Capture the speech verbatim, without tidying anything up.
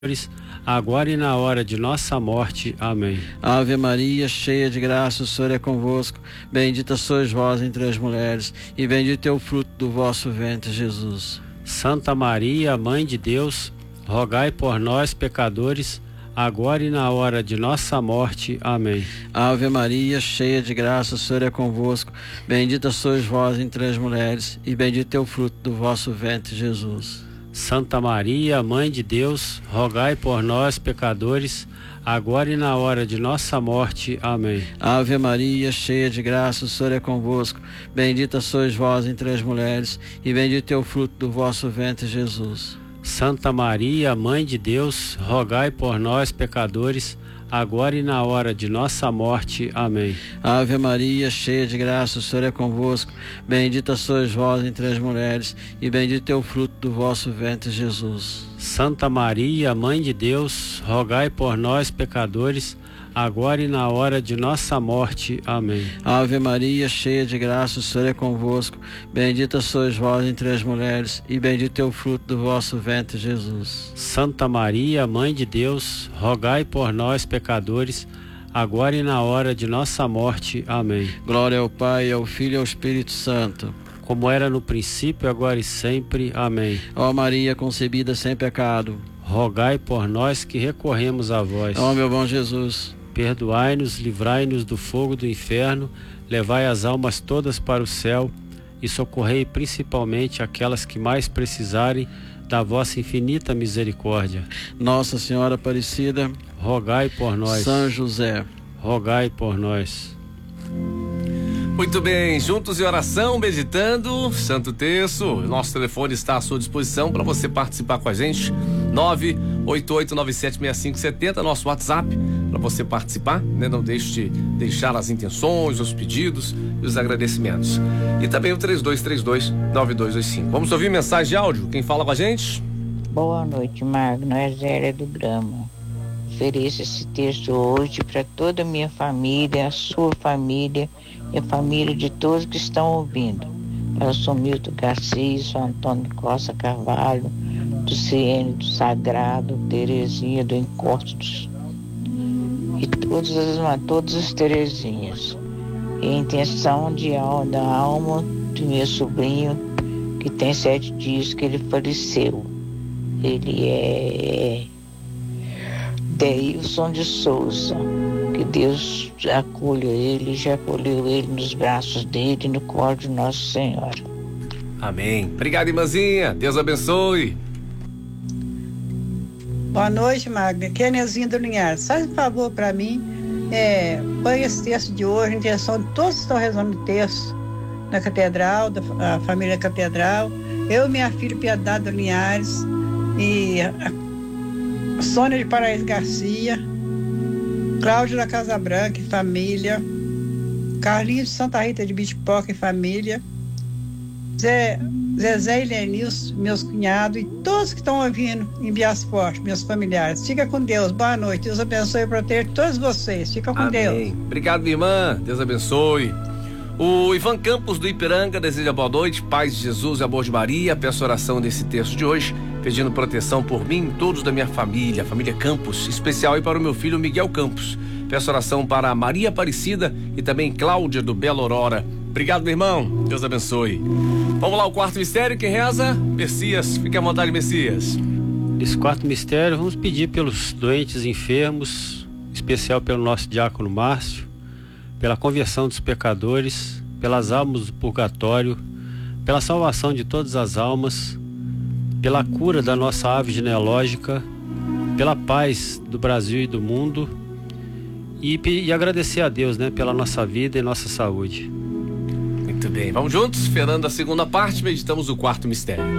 agora e na hora de nossa morte. Amém. Ave Maria, cheia de graça, o Senhor é convosco. Bendita sois vós entre as mulheres, e bendito é o fruto do vosso ventre, Jesus. Santa Maria, Mãe de Deus, rogai por nós, pecadores, agora e na hora de nossa morte. Amém. Ave Maria, cheia de graça, o Senhor é convosco. Bendita sois vós entre as mulheres, e bendito é o fruto do vosso ventre, Jesus. Santa Maria, Mãe de Deus, rogai por nós, pecadores, agora e na hora de nossa morte. Amém. Ave Maria, cheia de graça, o Senhor é convosco. Bendita sois vós entre as mulheres, e bendito é o fruto do vosso ventre, Jesus. Santa Maria, Mãe de Deus, rogai por nós, pecadores, agora e na hora de nossa morte. Amém. Ave Maria, cheia de graça, o Senhor é convosco. Bendita sois vós entre as mulheres, e bendito é o fruto do vosso ventre, Jesus. Santa Maria, Mãe de Deus, rogai por nós, pecadores, agora e na hora de nossa morte. Amém. Ave Maria, cheia de graça, o Senhor é convosco. Bendita sois vós entre as mulheres, e bendito é o fruto do vosso ventre, Jesus. Santa Maria, Mãe de Deus, rogai por nós, pecadores, agora e na hora de nossa morte. Amém. Glória ao Pai, ao Filho e ao Espírito Santo, como era no princípio, agora e sempre. Amém. Ó Maria, concebida sem pecado, rogai por nós que recorremos a vós. Ó meu bom Jesus, perdoai-nos, livrai-nos do fogo do inferno, levai as almas todas para o céu e socorrei principalmente aquelas que mais precisarem da vossa infinita misericórdia. Nossa Senhora Aparecida, rogai por nós. São José, rogai por nós. Muito bem, juntos em oração, meditando, Santo Terço. Nosso telefone está à sua disposição para você participar com a gente. nove oito oito nove sete seis cinco sete zero, nosso WhatsApp, para você participar, né? Não deixe de deixar as intenções, os pedidos e os agradecimentos. E também o três dois três dois nove dois dois cinco. Vamos ouvir mensagem de áudio? Quem fala com a gente? Boa noite, Magno. É Zélia do Grama. Ofereço esse texto hoje para toda a minha família, a sua família e a família de todos que estão ouvindo. Eu sou Milton Garcia, sou Antônio Costa Carvalho, do C N do Sagrado, Terezinha do Encostos, e todas as, todas as Terezinhas. E a intenção de, da alma do meu sobrinho, que tem sete dias que ele faleceu. Ele é Deilson de Souza. Que Deus acolha ele, já acolheu ele nos braços dele, no colo de Nossa Senhora. Amém. Obrigado, irmãzinha. Deus abençoe. Boa noite, Magna. Aqui é a Nezinha do Linhares. Faz um favor para mim. É, põe esse texto de hoje, a intenção de todos que estão rezando o texto na Catedral, da a família Catedral. Eu e minha filha Piedade do Linhares e a, a Sônia de Paraíso Garcia, Cláudio da Casa Branca e família, Carlinhos de Santa Rita de Bitipoca e família, Zé, Zezé e Lenilson, meus cunhados e todos que estão ouvindo em Bias Forte, meus familiares. Fica com Deus, boa noite, Deus abençoe e proteja todos vocês, fica com Amém. Deus. Obrigado, minha irmã, Deus abençoe. O Ivan Campos do Ipiranga deseja boa noite, paz de Jesus e amor de Maria. Peço oração desse texto de hoje, pedindo proteção por mim e todos da minha família, família Campos, especial aí para o meu filho Miguel Campos. Peço oração para Maria Aparecida e também Cláudia do Belo Aurora. Obrigado, meu irmão, Deus abençoe. Vamos lá, o quarto mistério, quem reza? Messias, fique à vontade, Messias. Nesse quarto mistério, vamos pedir pelos doentes enfermos, em especial pelo nosso diácono Márcio, pela conversão dos pecadores, pelas almas do purgatório, pela salvação de todas as almas, pela cura da nossa árvore genealógica, pela paz do Brasil e do mundo, e, e agradecer a Deus, né, pela nossa vida e nossa saúde. Muito bem, vamos juntos, esperando a segunda parte, meditamos o quarto mistério.